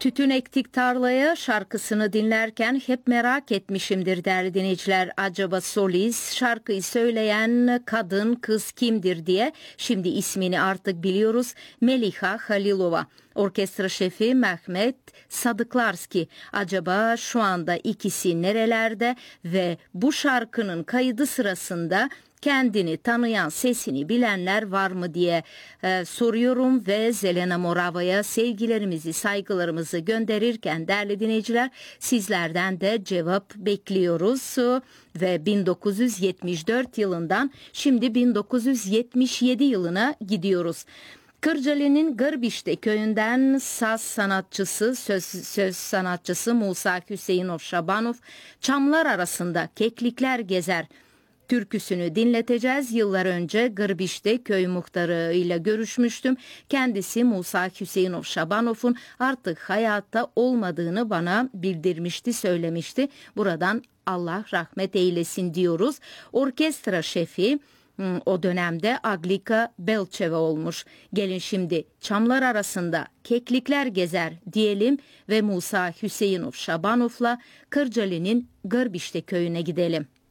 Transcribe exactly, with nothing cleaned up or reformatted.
Tütün ektik tarlaya şarkısını dinlerken hep merak etmişimdir değerli dinleyiciler. Acaba solist, şarkıyı söyleyen kadın, kız kimdir diye. Şimdi ismini artık biliyoruz. Meliha Halilova. Orkestra şefi Mehmet Sadıklarski. Acaba şu anda ikisi nerelerde ve bu şarkının kaydı sırasında kendini tanıyan, sesini bilenler var mı diye e, soruyorum ve Zelena Morava'ya sevgilerimizi, saygılarımızı gönderirken değerli dinleyiciler sizlerden de cevap bekliyoruz. Ve bin dokuz yüz yetmiş dört yılından şimdi bin dokuz yüz yetmiş yedi yılına gidiyoruz. Kırcaali'nin Gırbişte köyünden saz sanatçısı, söz, söz sanatçısı Musa Hüseyinov Şabanov, çamlar arasında keklikler gezer türküsünü dinleteceğiz. Yıllar önce Gırbişte köy muhtarı ile görüşmüştüm. Kendisi Musa Hüseyinov Şabanov'un artık hayatta olmadığını bana bildirmişti, söylemişti. Buradan Allah rahmet eylesin diyoruz. Orkestra şefi o dönemde Aglika Belçeva olmuş. Gelin şimdi çamlar arasında keklikler gezer diyelim ve Musa Hüseyinov Şabanov'la Kırcaali'nin Gırbişte köyüne gidelim.